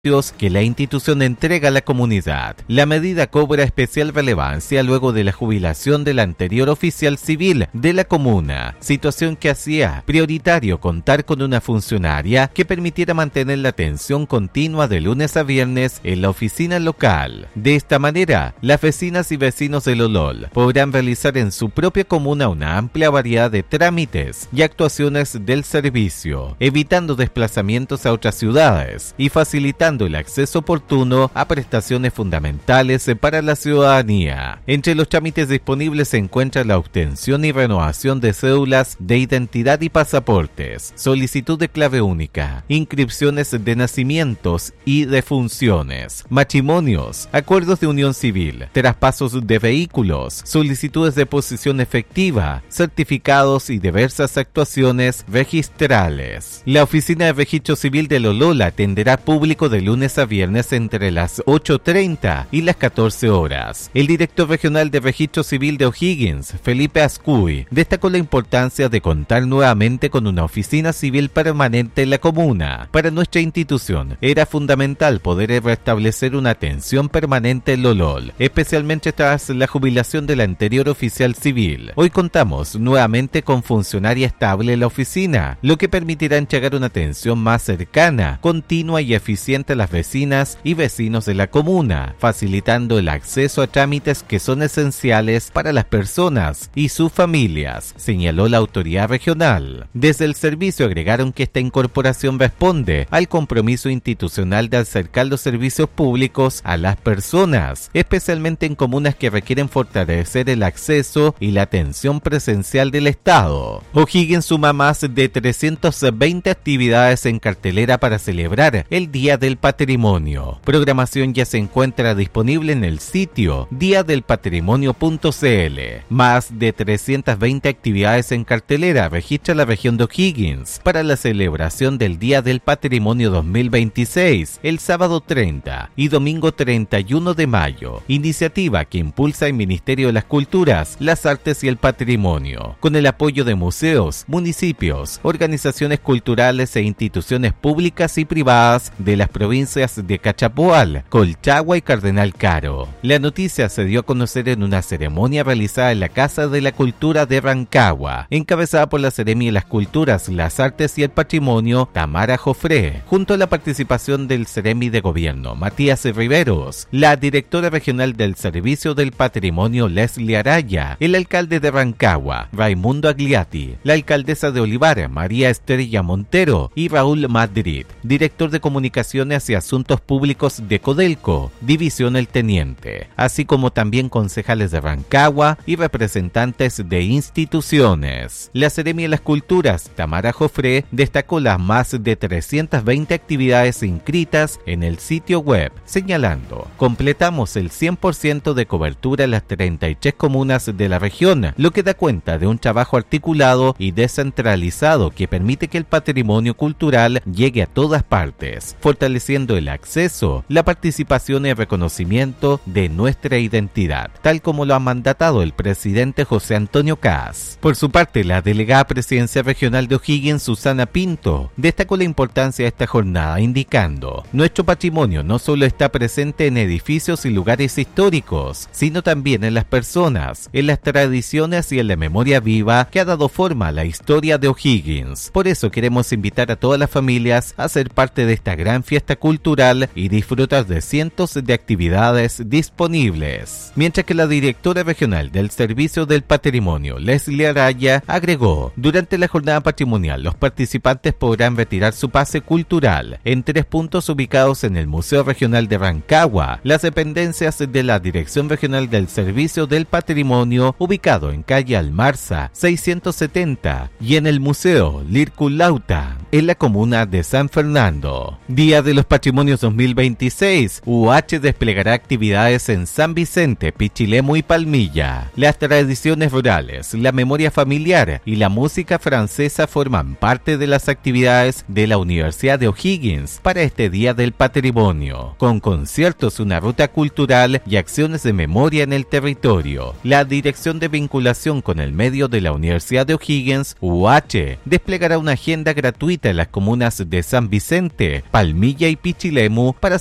que la institución entrega a la comunidad. La medida cobra especial relevancia luego de la jubilación del anterior oficial civil de la comuna, situación que hacía prioritario contar con una funcionaria que permitiera mantener la atención continua de lunes a viernes en la oficina local. De esta manera, las vecinas y vecinos de Lolol podrán realizar en su propia comuna una amplia variedad de trámites y actuaciones del servicio, evitando desplazamientos a otras ciudades y facilitando el acceso oportuno a prestaciones fundamentales para la ciudadanía. Entre los trámites disponibles se encuentra la obtención y renovación de cédulas de identidad y pasaportes, solicitud de clave única, inscripciones de nacimientos y defunciones, matrimonios, acuerdos de unión civil, traspasos de vehículos, solicitudes de posesión efectiva, certificados y diversas actuaciones registrales. La Oficina de Registro Civil de Lolol atenderá público de lunes a viernes entre las 8:30 y las 14 horas. El director regional de Registro Civil de O'Higgins, Felipe Ascuy, destacó la importancia de contar nuevamente con una oficina civil permanente en la comuna. Para nuestra institución era fundamental poder restablecer una atención permanente en Lolol, especialmente tras la jubilación del anterior oficial civil. Hoy contamos nuevamente con funcionaria estable en la oficina, lo que permitirá entregar una atención más cercana, continua y eficiente a las vecinas y vecinos de la comuna, facilitando el acceso a trámites que son esenciales para las personas y sus familias, señaló la autoridad regional. Desde el servicio agregaron que esta incorporación responde al compromiso institucional de acercar los servicios públicos a las personas, especialmente en comunas que requieren fortalecer el acceso y la atención presencial del Estado. O'Higgins suma más de 320 actividades en cartelera para celebrar el Día del Patrimonio. Programación ya se encuentra disponible en el sitio diadelpatrimonio.cl. Más de 320 actividades en cartelera registra la región de O'Higgins para la celebración del Día del Patrimonio 2026, el sábado 30 y domingo 31 de mayo, iniciativa que impulsa el Ministerio de las Culturas, las Artes y el Patrimonio, con el apoyo de museos, municipios, organizaciones culturales e instituciones públicas y privadas de las provincias de Cachapoal, Colchagua y Cardenal Caro. La noticia se dio a conocer en una ceremonia realizada en la Casa de la Cultura de Rancagua, encabezada por la Seremi de las Culturas, las Artes y el Patrimonio, Tamara Jofré, junto a la participación del Seremi de Gobierno, Matías Riveros, la directora regional del Servicio del Patrimonio, Leslie Araya, el alcalde de Rancagua, Raimundo Agliati, la alcaldesa de Olivar, María Estrella Montero, y Raúl Madrid, director de Comunicaciones y Asuntos Públicos de Codelco, División El Teniente, así como también concejales de Rancagua y representantes de instituciones. La Seremi de las Culturas, Tamara Jofré, destacó las más de 320 actividades inscritas en el sitio web, señalando: completamos el 100% de cobertura en las 33 comunas de la región, lo que da cuenta de un trabajo articulado y descentralizado que permite que el patrimonio cultural llegue a todas partes, fortaleciendo el acceso, la participación y el reconocimiento de nuestra identidad, tal como lo ha mandatado el presidente José Antonio Kast. Por su parte, la delegada presidencial regional de O'Higgins, Susana Pinto, destacó la importancia de esta jornada, indicando: nuestro patrimonio no solo está presente en edificios y lugares históricos, sino también en las personas, en las tradiciones y en la memoria viva que ha dado forma a la historia de O'Higgins. Por eso queremos invitar a todas las familias a ser parte de esta gran fiesta cultural y disfrutar de cientos de actividades disponibles. Mientras que la directora regional del Servicio del Patrimonio, Leslie Araya, agregó: durante la jornada patrimonial los participantes podrán retirar su pase cultural en 3 puntos ubicados en el Museo Regional de Rancagua, las dependencias de la Dirección Regional del Servicio del Patrimonio, ubicado en calle Almarza 670, y en el Museo Lirculauta, en la comuna de San Fernando. Día de los Patrimonios 2026, UH desplegará actividades en San Vicente, Pichilemu y Palmilla. Las tradiciones rurales, la memoria familiar y la música francesa forman parte de las actividades de la Universidad de O'Higgins para este Día del Patrimonio, con conciertos, una ruta cultural y acciones de memoria en el territorio. La Dirección de Vinculación con el Medio de la Universidad de O'Higgins, UH, desplegará una agenda gratuita en las comunas de San Vicente, Palmilla y y Pichilemu para